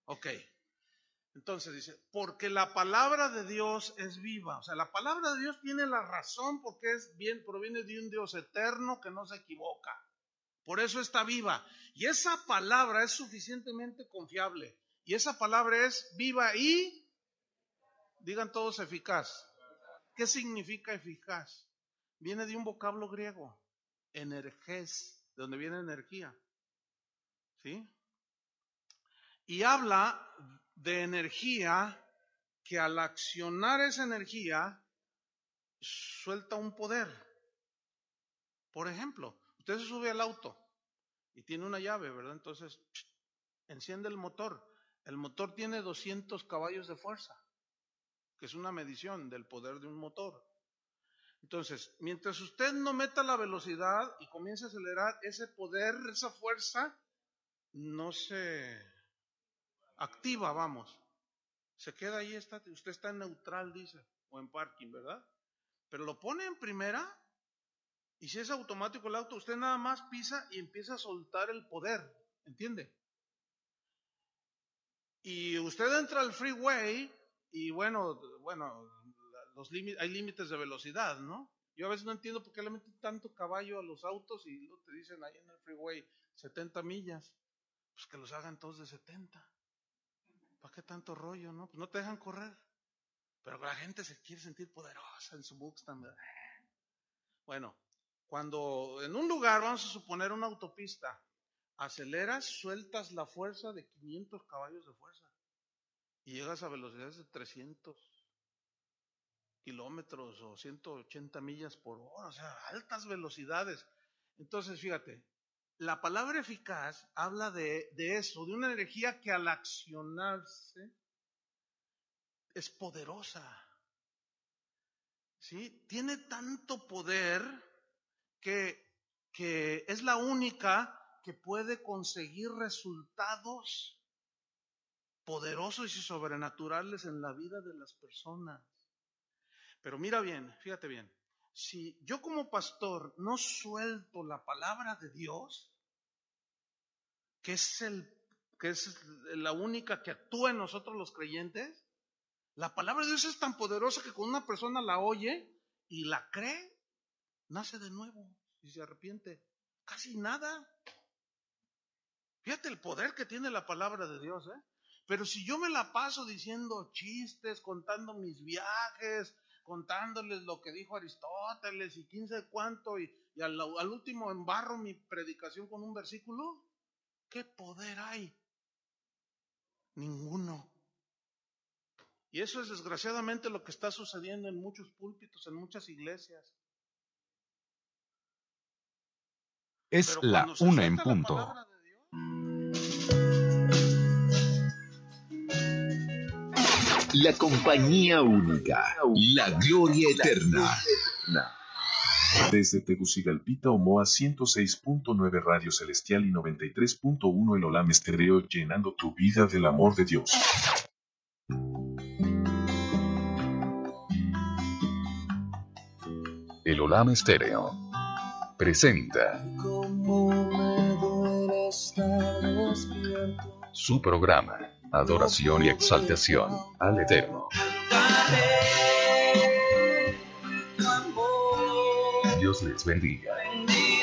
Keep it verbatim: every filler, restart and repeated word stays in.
Ok. Entonces dice, porque la palabra de Dios es viva. O sea, la palabra de Dios tiene la razón porque es bien, proviene de un Dios eterno que no se equivoca. Por eso está viva. Y esa palabra es suficientemente confiable. Y esa palabra es viva y, digan todos, eficaz. ¿Qué significa eficaz? Viene de un vocablo griego, energés, de donde viene energía. ¿Sí? Y habla de energía que al accionar esa energía suelta un poder. Por ejemplo, usted se sube al auto y tiene una llave, ¿verdad? Entonces enciende el motor. El motor tiene doscientos caballos de fuerza, que es una medición del poder de un motor. Entonces, mientras usted no meta la velocidad y comience a acelerar, ese poder, esa fuerza, no se activa, vamos. Se queda ahí, está, usted está en neutral, dice, o en parking, ¿verdad? Pero lo pone en primera, y si es automático el auto, usted nada más pisa y empieza a soltar el poder, ¿entiende? Y usted entra al freeway, y bueno, bueno, los límites, hay límites de velocidad, ¿no? Yo a veces no entiendo por qué le meten tanto caballo a los autos y luego te dicen ahí en el freeway setenta millas. Pues que los hagan todos de setenta. ¿Para qué tanto rollo, no? Pues no te dejan correr. Pero la gente se quiere sentir poderosa en su Mustang. Bueno, cuando en un lugar, vamos a suponer una autopista, aceleras, sueltas la fuerza de quinientos caballos de fuerza y llegas a velocidades de trescientos kilómetros o ciento ochenta millas por hora, o sea, altas velocidades. Entonces, fíjate, la palabra eficaz habla de, de eso, de una energía que al accionarse es poderosa. ¿Sí? Tiene tanto poder que, que es la única que puede conseguir resultados poderosos y sobrenaturales en la vida de las personas. Pero mira bien, fíjate bien, si yo como pastor no suelto la palabra de Dios, que es, el, que es la única que actúa en nosotros los creyentes, la palabra de Dios es tan poderosa que cuando una persona la oye y la cree, nace de nuevo y se arrepiente. Casi nada. Fíjate el poder que tiene la palabra de Dios, ¿eh? Pero si yo me la paso diciendo chistes, contando mis viajes, contándoles lo que dijo Aristóteles y quién sabe cuánto, y, y al, al último embarro mi predicación con un versículo, ¿qué poder hay? Ninguno. Y eso es desgraciadamente lo que está sucediendo en muchos púlpitos, en muchas iglesias. Es la una en punto. La La compañía única, la gloria eterna. Desde Tegucigalpita, Omoa, ciento seis punto nueve Radio Celestial y noventa y tres punto uno El Olam Estéreo, llenando tu vida del amor de Dios. El Olam Estéreo presenta su programa Adoración y Exaltación al Eterno. Dios les bendiga.